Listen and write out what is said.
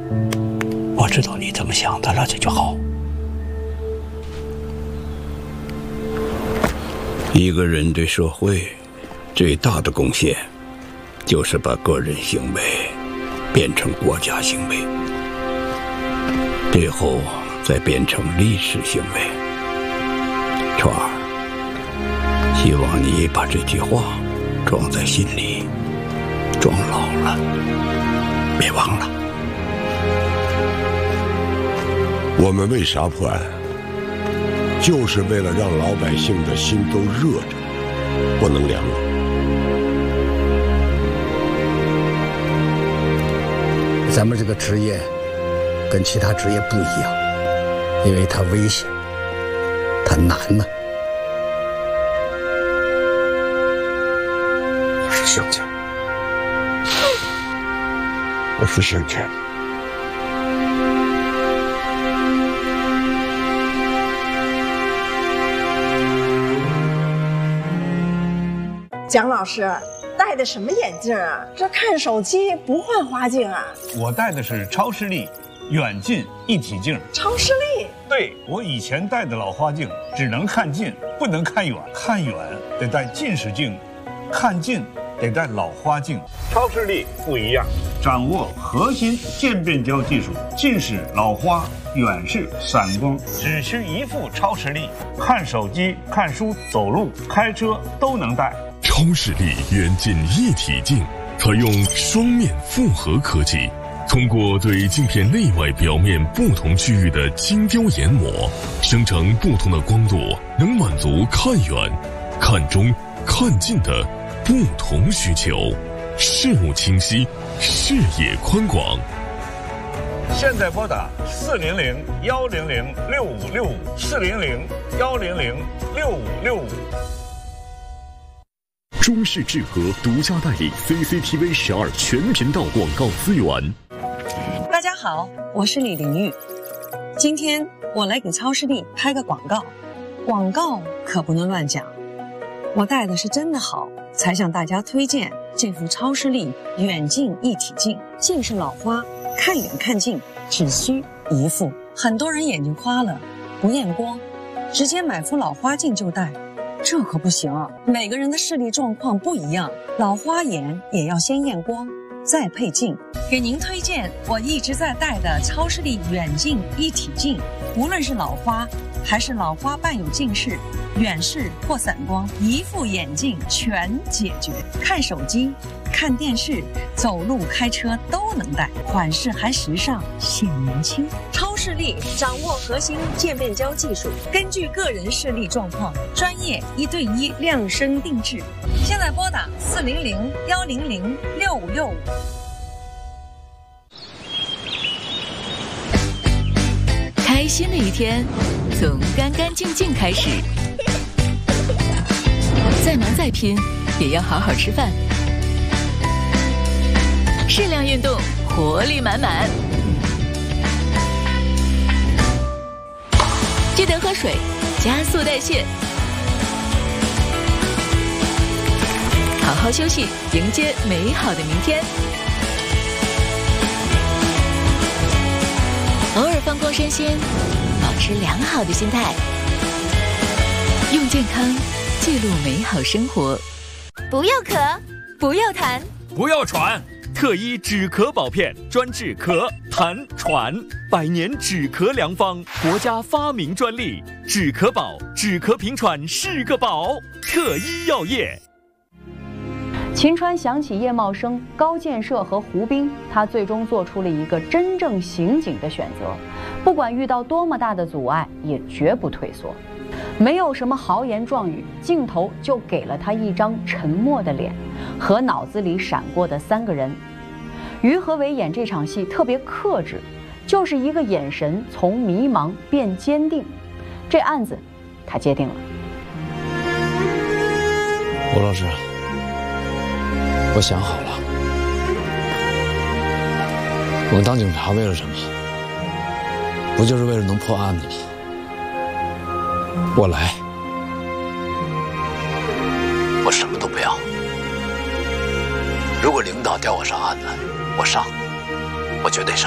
我知道你怎么想的了，这就好。一个人对社会最大的贡献，就是把个人行为变成国家行为，最后再变成历史行为。川儿，希望你把这句话装在心里，装牢了，别忘了。 我们为啥破案？就是为了让老百姓的心都热着，不能凉了。 咱们这个职业跟其他职业不一样，因为它危险，它难呢。 我是兄弟，我是兄弟。 蒋老师戴的什么眼镜啊？这看手机不换花镜啊？ 我戴的是超视力远近一体镜。 超视力？ 对，我以前戴的老花镜只能看近，不能看远，看远得戴近视镜，看近得戴老花镜。超视力不一样，掌握核心渐变焦技术，近视、老花、远视、散光，只需一副超视力，看手机、看书、走路、开车都能戴。 超视力远近一体镜采用双面复合科技，通过对镜片内外表面不同区域的精雕研磨，生成不同的光度，能满足看远、看中、看近的不同需求，视物清晰，视野宽广。 现在拨打400-100-6565，400-100-6565。 中视智和独家代理 CCTV 12全频道广告资源。 大家好，我是李玲玉。今天我来给超视力拍个广告，广告可不能乱讲。我戴的是真的好，才向大家推荐这副超视力远近一体镜。近视老花，看远看近只需一副。很多人眼睛花了，不验光，直接买副老花镜就戴。这可不行，每个人的视力状况不一样，老花眼也要先验光，再配镜。给您推荐我一直在戴的超视力远近一体镜，无论是老花还是老花伴有近视、远视或散光，一副眼镜全解决。看手机、看电视、走路、开车都能戴，款式还时尚，显年轻。超视力掌握核心渐变焦技术，根据个人视力状况，专业1对1量身定制。现在拨打400-100-6565。 开心的一天从干干净净开始，再忙再拼也要好好吃饭，适量运动，活力满满。记得喝水，加速代谢，好好休息，迎接美好的明天。偶尔放空身心，保持良好的心态，用健康记录美好生活。 不要咳，不要痰， 不要喘。特一止咳宝片，专治咳、痰、喘，100年止咳良方，国家发明专利。止咳宝，止咳平喘是个宝。特一药业。 秦川想起叶茂生、高建设和胡兵，他最终做出了一个真正刑警的选择，不管遇到多么大的阻碍，也绝不退缩。没有什么豪言壮语，镜头就给了他一张沉默的脸和脑子里闪过的3个人。于和伟演这场戏特别克制，就是一个眼神从迷茫变坚定。这案子他接定了。 吴老师，我想好了，我们当警察为了什么？不就是为了能破案子吗？我来。 我什么都不要。如果领导调我上案子，我上，我绝对上。